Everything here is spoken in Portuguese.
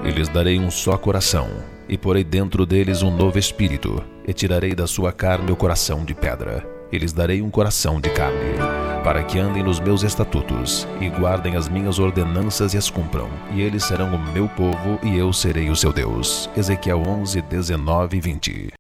E lhes darei um só coração, e porei dentro deles um novo espírito, e tirarei da sua carne o coração de pedra, e lhes darei um coração de carne, para que andem nos meus estatutos, e guardem as minhas ordenanças e as cumpram. E eles serão o meu povo, e eu serei o seu Deus. Ezequiel 11, 19 e 20.